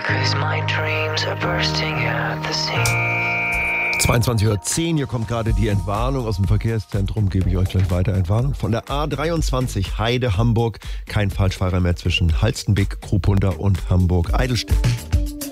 'cause my dreams are bursting at the seams. 22:10 Uhr, hier kommt gerade die Entwarnung aus dem Verkehrszentrum, gebe ich euch gleich weiter Entwarnung. Von der A23 Heide Hamburg, kein Falschfahrer mehr zwischen Halstenbek, Krupunder und Hamburg-Eidelstedt.